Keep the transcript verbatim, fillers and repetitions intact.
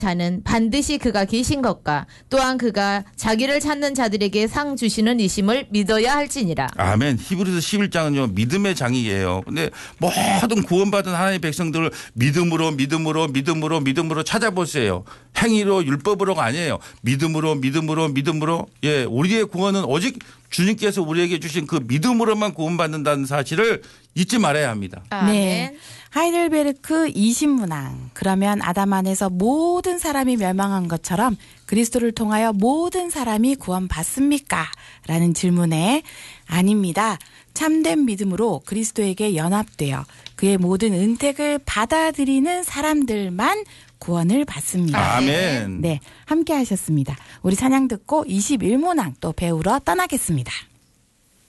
자는 반드시 그가 계신 것과 또한 그가 자기를 찾는 자들에게 상 주시는 이심을 믿어야 할지니라. 아멘. 히브리서 십일 장은요 믿음의 장이에요. 근데 모든 구원받은 하나님의 백성들을 믿음으로 믿음으로 믿음으로 믿음으로 찾아보세요. 행위로 율법으로가 아니에요. 믿음으로 믿음으로 믿음으로. 예, 우리의 구원은 오직 주님께서 우리에게 주신 그 믿음으로만 구원받는다는 사실을 잊지 말아야 합니다. 아멘. 네. 하이델베르크 이심문항. 그러면 아담 안에서 모든 사람이 멸망한 것처럼 그리스도를 통하여 모든 사람이 구원받습니까? 라는 질문에 아닙니다. 참된 믿음으로 그리스도에게 연합되어 그의 모든 은택을 받아들이는 사람들만 구원을 받습니다. 아멘. 네, 함께 하셨습니다. 우리 찬양 듣고 이십일 문항 또 배우러 떠나겠습니다.